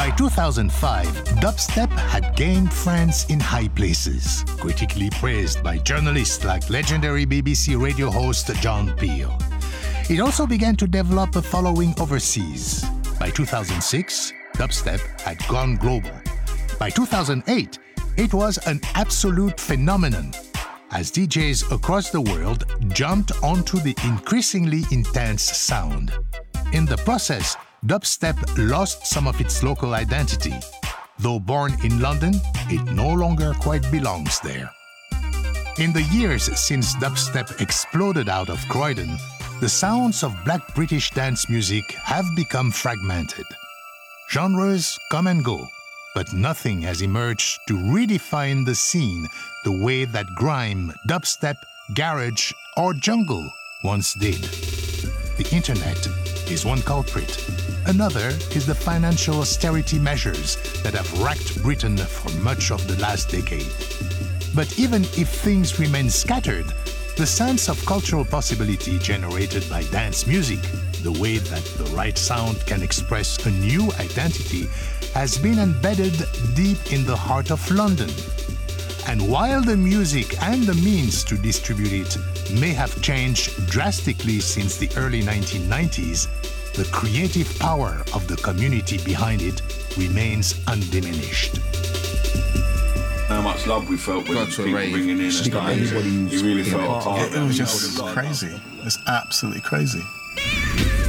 By 2005, dubstep had gained friends in high places, critically praised by journalists like legendary BBC radio host John Peel. It also began to develop a following overseas. By 2006, dubstep had gone global. By 2008, it was an absolute phenomenon, as DJs across the world jumped onto the increasingly intense sound. In the process, dubstep lost some of its local identity. Though born in London, it no longer quite belongs there. In the years since dubstep exploded out of Croydon, the sounds of Black British dance music have become fragmented. Genres come and go, but nothing has emerged to redefine the scene the way that grime, dubstep, garage, or jungle once did. The internet is one culprit. Another is the financial austerity measures that have racked Britain for much of the last decade. But even if things remain scattered, the sense of cultural possibility generated by dance music, the way that the right sound can express a new identity, has been embedded deep in the heart of London. And while the music and the means to distribute it may have changed drastically since the early 1990s, the creative power of the community behind it remains undiminished. How much love we felt when people bringing in and stuff. Everybody You really felt part of it. It was just crazy. It's absolutely crazy.